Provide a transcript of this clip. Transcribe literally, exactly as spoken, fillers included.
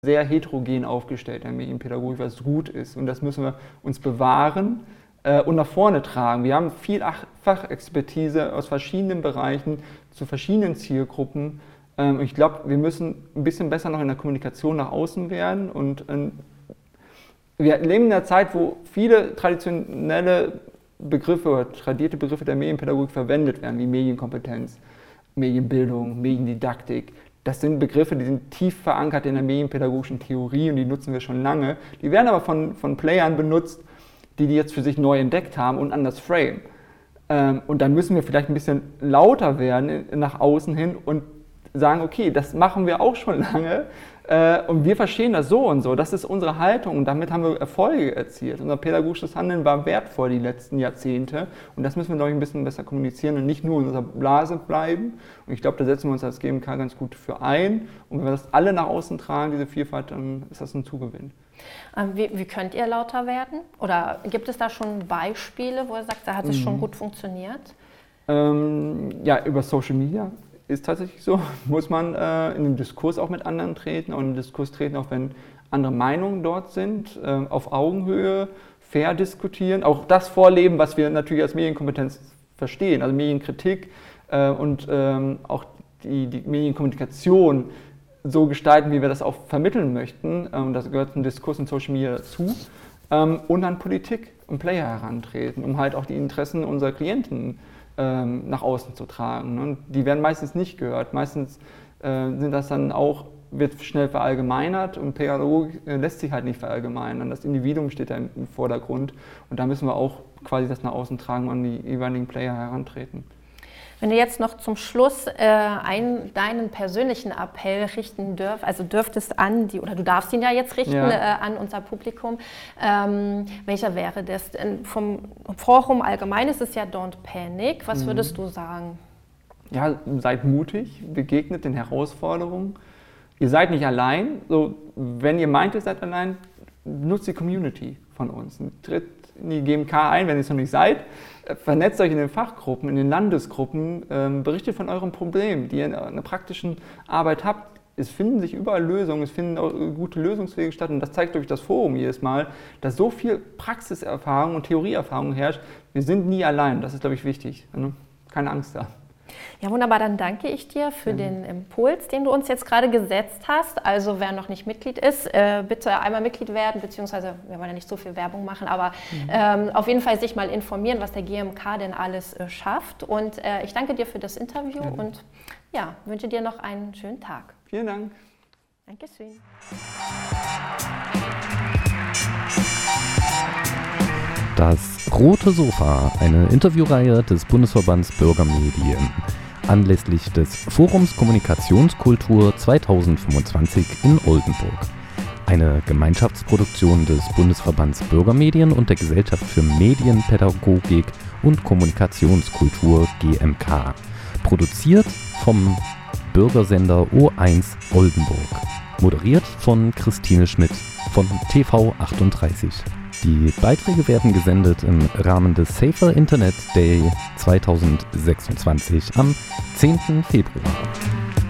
sehr heterogen aufgestellt in der Medienpädagogik, was gut ist. Und das müssen wir uns bewahren äh, und nach vorne tragen. Wir haben viel Fachexpertise aus verschiedenen Bereichen zu verschiedenen Zielgruppen. Ähm, ich glaube, wir müssen ein bisschen besser noch in der Kommunikation nach außen werden. Und äh, wir leben in einer Zeit, wo viele traditionelle Begriffe oder tradierte Begriffe der Medienpädagogik verwendet werden, wie Medienkompetenz, Medienbildung, Mediendidaktik. Das sind Begriffe, die sind tief verankert in der medienpädagogischen Theorie und die nutzen wir schon lange. Die werden aber von, von Playern benutzt, die die jetzt für sich neu entdeckt haben und anders frame. Ähm, und dann müssen wir vielleicht ein bisschen lauter werden nach außen hin und sagen, okay, das machen wir auch schon lange äh, und wir verstehen das so und so. Das ist unsere Haltung und damit haben wir Erfolge erzielt. Unser pädagogisches Handeln war wertvoll die letzten Jahrzehnte und das müssen wir, glaube ich, ein bisschen besser kommunizieren und nicht nur in unserer Blase bleiben. Und ich glaube, da setzen wir uns als G M K ganz gut für ein. Und wenn wir das alle nach außen tragen, diese Vielfalt, dann ist das ein Zugewinn. Wie, wie könnt ihr lauter werden? Oder gibt es da schon Beispiele, wo ihr sagt, da hat es mhm. schon gut funktioniert? Ähm, ja, über Social Media. Ist tatsächlich so, muss man äh, in den Diskurs auch mit anderen treten, auch in den Diskurs treten, auch wenn andere Meinungen dort sind, äh, auf Augenhöhe, fair diskutieren, auch das vorleben, was wir natürlich als Medienkompetenz verstehen, also Medienkritik äh, und ähm, auch die, die Medienkommunikation so gestalten, wie wir das auch vermitteln möchten. Ähm, das gehört zum Diskurs in Social Media dazu. Ähm, und an Politik und Player herantreten, um halt auch die Interessen unserer Klienten nach außen zu tragen. Und die werden meistens nicht gehört. Meistens äh, sind das dann auch, wird schnell verallgemeinert und Pädagogik äh, lässt sich halt nicht verallgemeinern. Das Individuum steht da im, im Vordergrund und da müssen wir auch quasi das nach außen tragen und an die jeweiligen Player herantreten. Wenn du jetzt noch zum Schluss äh, einen, deinen persönlichen Appell richten dürft, also dürftest an die, oder du darfst ihn ja jetzt richten ja. äh, an unser Publikum, ähm, welcher wäre das? Vom Forum allgemein ist es ja Don't Panic. Was würdest mhm. du sagen? Ja, seid mutig, begegnet den Herausforderungen. Ihr seid nicht allein. So, wenn ihr meint, ihr seid allein, nutzt die Community von uns. Tritt in die G M K ein, wenn ihr es noch nicht seid. Vernetzt euch in den Fachgruppen, in den Landesgruppen, ähm, berichtet von eurem Problem, die ihr in einer praktischen Arbeit habt. Es finden sich überall Lösungen, es finden auch gute Lösungswege statt und das zeigt euch das Forum jedes Mal, dass so viel Praxiserfahrung und Theorieerfahrung herrscht. Wir sind nie allein, das ist, glaube ich, wichtig. Keine Angst da. Ja, wunderbar, dann danke ich dir für ja. den Impuls, den du uns jetzt gerade gesetzt hast. Also wer noch nicht Mitglied ist, äh, bitte einmal Mitglied werden, beziehungsweise wir wollen ja nicht so viel Werbung machen, aber mhm. ähm, auf jeden Fall sich mal informieren, was der G M K denn alles äh, schafft. Und äh, ich danke dir für das Interview ja. und ja, wünsche dir noch einen schönen Tag. Vielen Dank. Dankeschön. Das Rote Sofa, eine Interviewreihe des Bundesverbands Bürgermedien, anlässlich des Forums Kommunikationskultur zweitausendfünfundzwanzig in Oldenburg. Eine Gemeinschaftsproduktion des Bundesverbands Bürgermedien und der Gesellschaft für Medienpädagogik und Kommunikationskultur G M K. Produziert vom Bürgersender O eins Oldenburg. Moderiert von Christine Schmidt von T V achtunddreißig. Die Beiträge werden gesendet im Rahmen des Safer Internet Day zweitausendsechsundzwanzig am zehnten Februar.